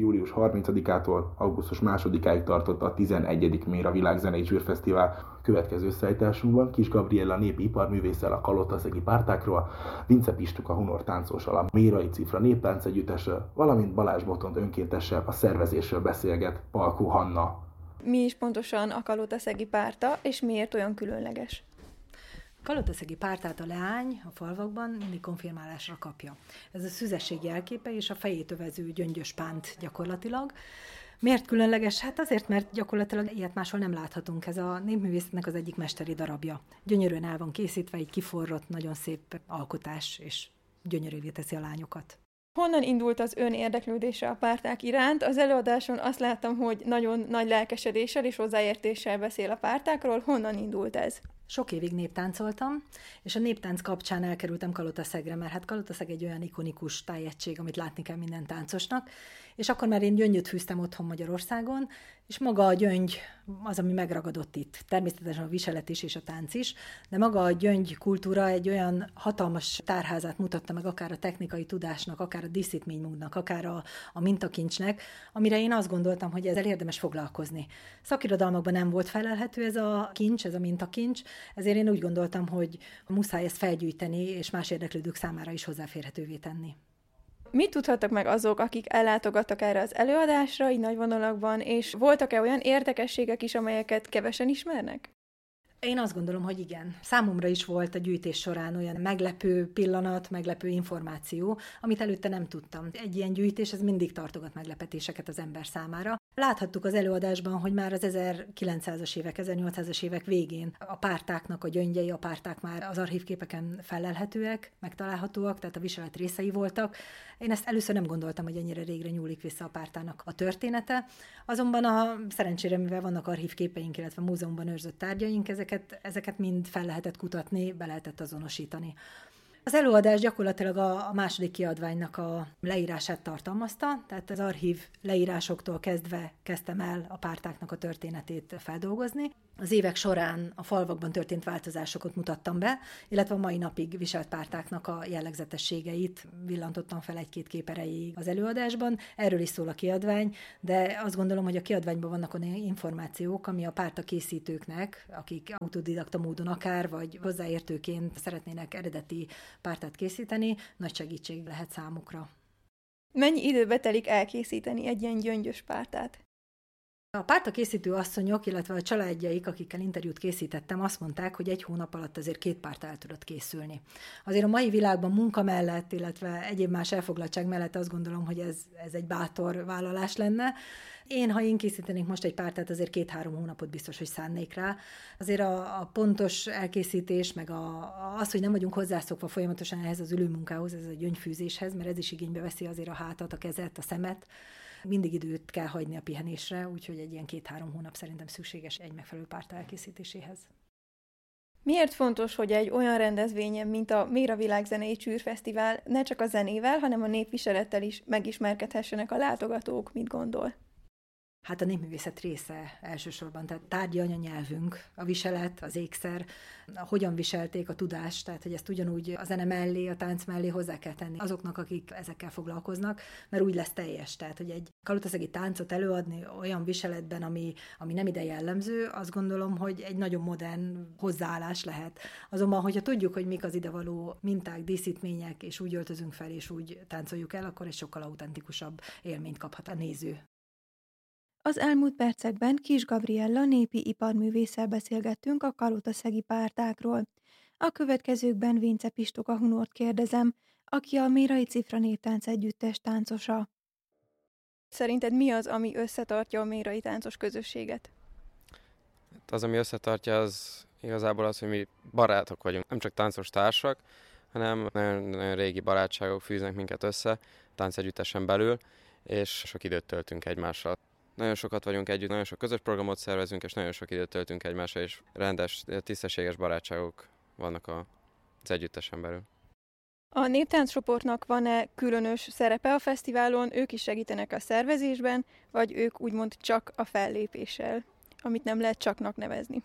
Július 30-ától augusztus 2-áig tartott a 11. Méra Világzenei Zsűrfesztivál. Következő összeállításunkban Kiss Gabriella népi iparművésszel a Kalotaszegi Pártákról, Vince Pistuk a Hunor táncossal a Mérai Cifra néptánc együttesről, valamint Balázs Botond önkéntessel a szervezésről beszélget Palkó Hanna. Mi is pontosan a Kalotaszegi Párta, és miért olyan különleges? A Kalotaszegi Pártát a leány a falvakban mindig konfirmálásra kapja. Ez a szüzesség jelképe és a fejét övező gyöngyös pánt gyakorlatilag. Miért különleges? Hát azért, mert gyakorlatilag ilyet máshol nem láthatunk. Ez a népművészetnek az egyik mesteri darabja. Gyönyörűen el van készítve, egy kiforrott, nagyon szép alkotás, és gyönyörűvé teszi a lányokat. Honnan indult az ön érdeklődése a párták iránt? Az előadáson azt láttam, hogy nagyon nagy lelkesedéssel és hozzáértéssel beszél a pártákról. Honnan indult ez? Sok évig néptáncoltam, és a néptánc kapcsán elkerültem Kalotaszegre, mert hát Kalotaszeg egy olyan ikonikus tájegység, amit látni kell minden táncosnak, és akkor már én gyöngyöt fűztem otthon Magyarországon, és maga a gyöngy az, ami megragadott itt. Természetesen a viselet is és a tánc is, de maga a gyöngy kultúra egy olyan hatalmas tárházát mutatta meg akár a technikai tudásnak, akár a díszítménymódnak, akár a mintakincsnek, amire én azt gondoltam, hogy ezzel érdemes foglalkozni. Szakirodalmakban nem volt felelhető ez a kincs, ez a mintakincs, ezért én úgy gondoltam, hogy muszáj ezt felgyűjteni, és más érdeklődők számára is hozzáférhetővé tenni. Mit tudhattak meg azok, akik ellátogattak erre az előadásra, így nagy vonalakban, és voltak-e olyan érdekességek is, amelyeket kevesen ismernek? Én azt gondolom, hogy igen. Számomra is volt a gyűjtés során olyan meglepő pillanat, meglepő információ, amit előtte nem tudtam. Egy ilyen gyűjtés, ez mindig tartogat meglepetéseket az ember számára. Láthattuk az előadásban, hogy már az 1900-as évek, 1800-as évek végén a pártáknak a gyöngyei, a párták már az archívképeken fellelhetőek, megtalálhatóak, tehát a viselet részei voltak. Én ezt először nem gondoltam, hogy ennyire régre nyúlik vissza a pártának a története. Azonban szerencsére, mivel vannak archívképeink, illetve múzeumban őrzött tárgyaink, ezeket mind fel lehetett kutatni, be lehetett azonosítani. Az előadás gyakorlatilag a második kiadványnak a leírását tartalmazta, tehát az archív leírásoktól kezdve kezdtem el a pártáknak a történetét feldolgozni. Az évek során a falvakban történt változásokat mutattam be, illetve a mai napig viselt pártáknak a jellegzetességeit villantottam fel egy-két kép erejéig az előadásban. Erről is szól a kiadvány, de azt gondolom, hogy a kiadványban vannak olyan információk, ami a párta készítőknek, akik autodidakta módon akár, vagy hozzáértőként szeretnének eredeti pártát készíteni, nagy segítség lehet számukra. Mennyi időbe telik elkészíteni egy ilyen gyöngyös pártát? A párta készítő asszonyok, illetve a családjaik, akikkel interjút készítettem, azt mondták, hogy 1 hónap alatt azért 2 párta el tudott készülni. Azért a mai világban munka mellett, illetve egyéb más elfoglaltság mellett azt gondolom, hogy ez egy bátor vállalás lenne. Ha én készítenék most egy pártát, azért 2-3 hónapot biztos, hogy szánnék rá. Azért a pontos elkészítés, meg az, hogy nem vagyunk hozzászokva folyamatosan ehhez az ülőmunkához, ez a gyöngyfűzéshez, mert ez is igénybe veszi azért a hátat, a kezet, a szemet. Mindig időt kell hagyni a pihenésre, úgyhogy egy ilyen 2-3 hónap szerintem szükséges egy megfelelő párta elkészítéséhez. Miért fontos, hogy egy olyan rendezvényen, mint a Méra Világzenei Zsűrfesztivál ne csak a zenével, hanem a népviselettel is megismerkedhessenek a látogatók? Mit gondol? Hát a népművészet része elsősorban, tehát tárgyi anyanyelvünk, a viselet, az ékszer, hogyan viselték a tudást, tehát hogy ezt ugyanúgy a zene mellé, a tánc mellé hozzá kell tenni azoknak, akik ezekkel foglalkoznak, mert úgy lesz teljes. Tehát, hogy egy kalotaszegi táncot előadni olyan viseletben, ami nem ide jellemző, azt gondolom, hogy egy nagyon modern hozzáállás lehet. Azonban, hogyha tudjuk, hogy mik az idevaló minták, díszítmények, és úgy öltözünk fel, és úgy táncoljuk el, akkor egy sokkal autentikusabb élményt kaphat a néző. Az elmúlt percekben Kiss Gabriella népi iparművésszel beszélgettünk a kalotaszegi pártákról. A következőkben Vince Pistuk a Hunort kérdezem, aki a Mérai Cifra néptánc együttes táncosa. Szerinted mi az, ami összetartja a mérai táncos közösséget? Az, ami összetartja, az igazából az, hogy mi barátok vagyunk. Nem csak táncos társak, hanem nagyon, nagyon régi barátságok fűznek minket össze, táncegyüttesen belül, és sok időt töltünk egymással. Nagyon sokat vagyunk együtt, nagyon sok közös programot szervezünk, és nagyon sok időt töltünk egymással, és rendes, tisztességes barátságok vannak az együttesen belül. A néptánccsoportnak van-e különös szerepe a fesztiválon? Ők is segítenek a szervezésben, vagy ők úgymond csak a fellépéssel, amit nem lehet csaknak nevezni?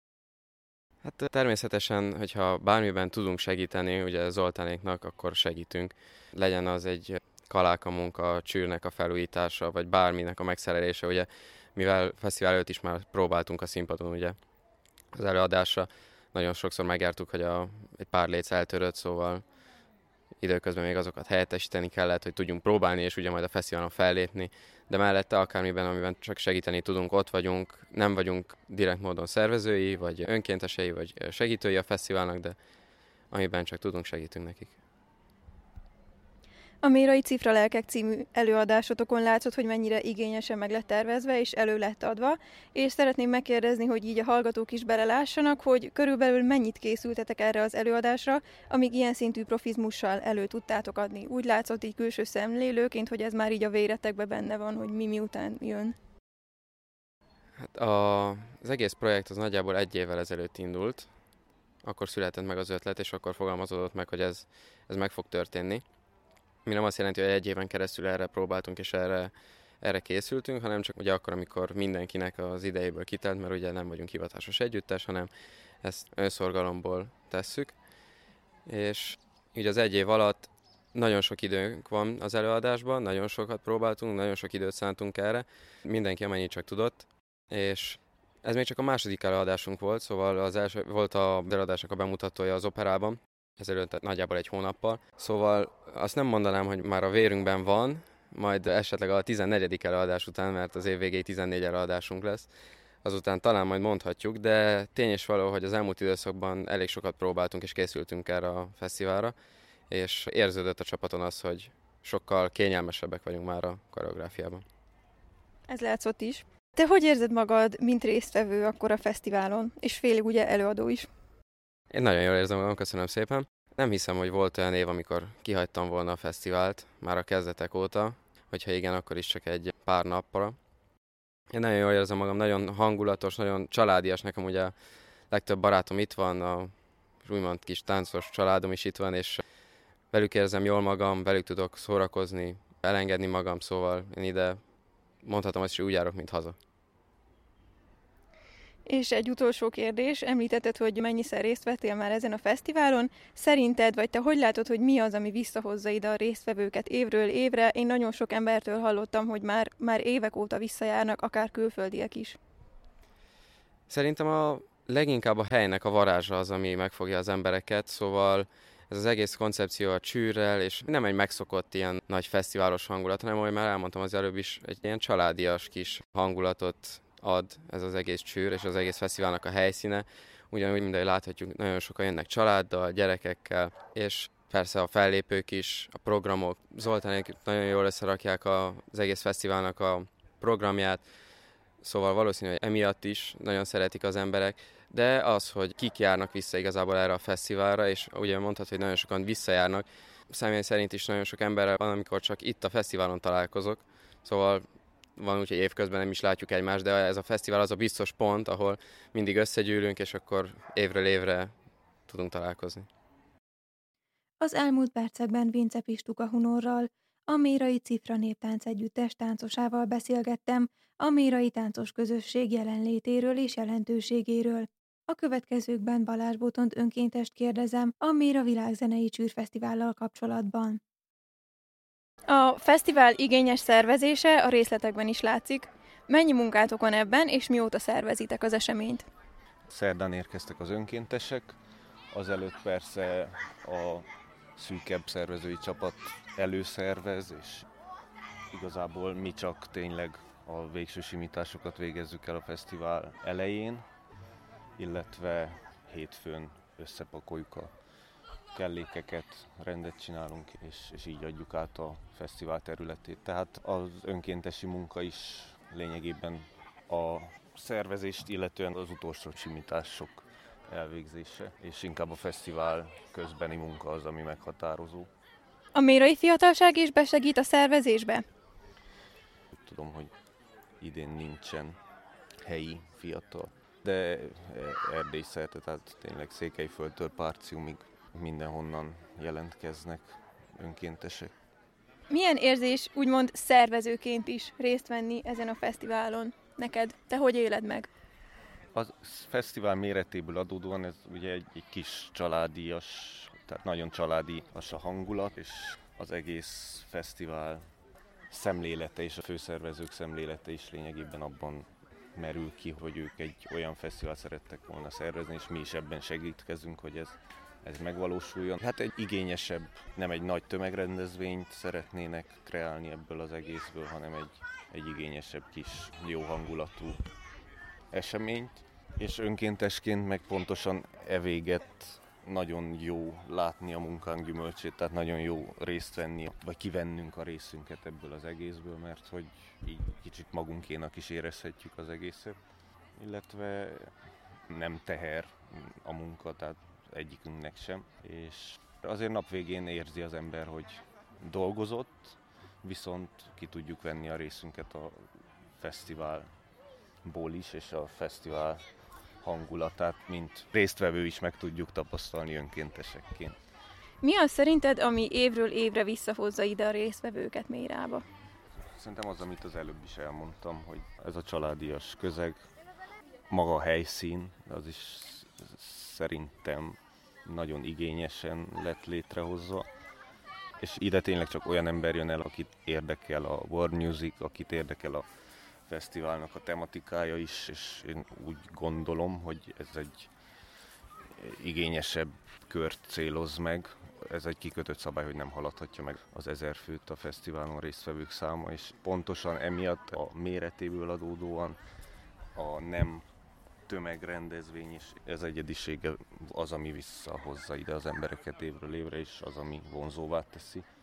Hát természetesen, hogyha bármiben tudunk segíteni, ugye Zoltánéknak, akkor segítünk. Legyen az egy kaláka munka, a csűrnek a felújítása, vagy bárminek a megszerelése, ugye, mivel fesztivál előtt is már próbáltunk a színpadon, ugye, az előadásra, nagyon sokszor megjártuk, hogy egy pár léc eltörött, szóval időközben még azokat helyettesíteni kellett, hogy tudjunk próbálni, és ugye majd a fesztiválon fellépni, de mellette akármiben, amiben csak segíteni tudunk, ott vagyunk, nem vagyunk direkt módon szervezői, vagy önkéntesei, vagy segítői a fesztiválnak, de amiben csak tudunk, segítünk nekik. A Mérai Cifralelkek című előadásotokon látszott, hogy mennyire igényesen meg lett tervezve és elő lett adva, és szeretném megkérdezni, hogy így a hallgatók is belelássanak, hogy körülbelül mennyit készültetek erre az előadásra, amíg ilyen szintű profizmussal elő tudtátok adni. Úgy látszott így külső szemlélőként, hogy ez már így a véretekben benne van, hogy mi miután jön. Hát az egész projekt az nagyjából 1 évvel ezelőtt indult, akkor született meg az ötlet, és akkor fogalmazódott meg, hogy ez meg fog történni. Mi nem azt jelenti, hogy 1 éven keresztül erre próbáltunk és erre készültünk, hanem csak ugye akkor, amikor mindenkinek az idejéből kitelt, mert ugye nem vagyunk hivatásos együttes, hanem ezt önszorgalomból tesszük. És így az 1 év alatt nagyon sok időnk van az előadásban, nagyon sokat próbáltunk, nagyon sok időt szántunk erre, mindenki amennyit csak tudott, és ez még csak a második előadásunk volt, szóval az első volt az előadásnak a bemutatója az operában, ezelőtt nagyjából 1 hónappal. Szóval azt nem mondanám, hogy már a vérünkben van, majd esetleg a 14. előadás után, mert az év végéig 14 előadásunk lesz, azután talán majd mondhatjuk, de tény és való, hogy az elmúlt időszakban elég sokat próbáltunk és készültünk erre a fesztiválra, és érződött a csapaton az, hogy sokkal kényelmesebbek vagyunk már a koreográfiában. Ez látszott is. Te hogy érzed magad, mint résztvevő akkor a fesztiválon, és félig ugye előadó is? Én nagyon jól érzem magam, köszönöm szépen. Nem hiszem, hogy volt olyan év, amikor kihagytam volna a fesztivált, már a kezdetek óta, hogyha igen, akkor is csak egy pár nappal. Én nagyon jól érzem magam, nagyon hangulatos, nagyon családias, nekem ugye a legtöbb barátom itt van, a úgymond kis táncos családom is itt van, és velük érzem jól magam, velük tudok szórakozni, elengedni magam, szóval én ide mondhatom azt, hogy úgy járok, mint haza. És egy utolsó kérdés, említetted, hogy mennyiszer részt vettél már ezen a fesztiválon. Szerinted, vagy te hogy látod, hogy mi az, ami visszahozza ide a résztvevőket évről évre? Én nagyon sok embertől hallottam, hogy már évek óta visszajárnak, akár külföldiek is. Szerintem leginkább a helynek a varázsa az, ami megfogja az embereket, szóval ez az egész koncepció a csűrrel, és nem egy megszokott ilyen nagy fesztiválos hangulat, hanem, ahogy már elmondtam az előbb is, egy ilyen családias kis hangulatot ad ez az egész csűr, és az egész fesztiválnak a helyszíne. Ugyanúgy, mint ahogy láthatjuk, nagyon sokan jönnek családdal, gyerekekkel, és persze a fellépők is, a programok. Zoltánék nagyon jól összerakják az egész fesztiválnak a programját, szóval valószínű, hogy emiatt is nagyon szeretik az emberek, de az, hogy kik járnak vissza igazából erre a fesztiválra, és ugye mondhatod, hogy nagyon sokan visszajárnak, személy szerint is nagyon sok emberrel van, amikor csak itt a fesztiválon találkozok, szóval van úgy, hogy évközben nem is látjuk egymást, de ez a fesztivál az a biztos pont, ahol mindig összegyűlünk, és akkor évről évre tudunk találkozni. Az elmúlt percekben Vince Pistuka Hunorral, a Mérai Cifra Néptánc Együttes táncosával beszélgettem a mérai táncos közösség jelenlétéről és jelentőségéről. A következőkben Balázs Botont önkéntest kérdezem a Méra Világzenei Csűrfesztivállal kapcsolatban. A fesztivál igényes szervezése a részletekben is látszik. Mennyi munkátok van ebben, és mióta szervezitek az eseményt? Szerdán érkeztek az önkéntesek, azelőtt persze a szűkebb szervezői csapat előszervez, és igazából mi csak tényleg a végső simításokat végezzük el a fesztivál elején, illetve hétfőn összepakoljuk a kellékeket, rendet csinálunk, és így adjuk át a fesztivál területét. Tehát az önkéntesi munka is lényegében a szervezést, illetően az utolsó simítások elvégzése, és inkább a fesztivál közbeni munka az, ami meghatározó. A mérai fiatalság is besegít a szervezésbe? Tudom, hogy idén nincsen helyi fiatal, de Erdély szerte, tehát tényleg Székelyföldtől Párciumig mindenhonnan jelentkeznek önkéntesek. Milyen érzés úgymond szervezőként is részt venni ezen a fesztiválon neked? Te hogy éled meg? A fesztivál méretéből adódóan ez ugye egy kis családias, tehát nagyon családias a hangulat, és Az egész fesztivál szemlélete és a főszervezők szemlélete is lényegében abban merül ki, hogy ők egy olyan fesztivált szerettek volna szervezni, és mi is ebben segítkezünk, hogy ez megvalósuljon. Hát egy igényesebb, nem egy nagy tömegrendezvényt szeretnének kreálni ebből az egészből, hanem egy igényesebb kis, jó hangulatú eseményt. És önkéntesként meg pontosan véget nagyon jó látni a munkánk gyümölcsét, tehát nagyon jó részt venni, vagy kivennünk a részünket ebből az egészből, mert hogy így kicsit magunkénak is érezhetjük az egészet. Illetve nem teher a munka, tehát egyikünknek sem. És azért nap végén érzi az ember, hogy dolgozott, viszont ki tudjuk venni a részünket a fesztiválból is, és a fesztivál hangulatát, mint résztvevő is meg tudjuk tapasztalni önkéntesekként. Mi az szerinted, ami évről évre visszahozza ide a résztvevőket Mérába? Szerintem az, amit az előbb is elmondtam, hogy ez a családias közeg, maga a helyszín, az is szerintem nagyon igényesen lett létrehozva. És ide tényleg csak olyan ember jön el, akit érdekel a world music, akit érdekel a fesztiválnak a tematikája is, és én úgy gondolom, hogy ez egy igényesebb kört céloz meg. Ez egy kikötött szabály, hogy nem haladhatja meg az 1000 főt a fesztiválon résztvevők száma, és pontosan emiatt a méretéből adódóan a nem tömegrendezvény és ez egyedisége az, ami visszahozza ide az embereket évről évre, és az, ami vonzóvá teszi.